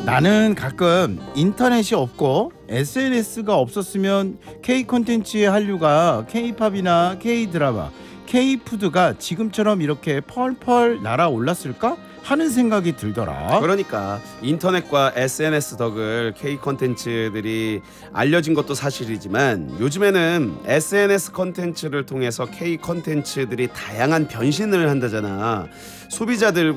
나는 가끔 인터넷이 없고 SNS가 없었으면 K 콘텐츠의 한류가 K-팝이나 K-드라마, K-푸드가 지금처럼 이렇게 펄펄 날아올랐을까 하는 생각이 들더라. 그러니까 인터넷과 SNS 덕을 K 콘텐츠들이 알려진 것도 사실이지만 요즘에는 SNS 콘텐츠를 통해서 K 콘텐츠들이 다양한 변신을 한다잖아. 소비자들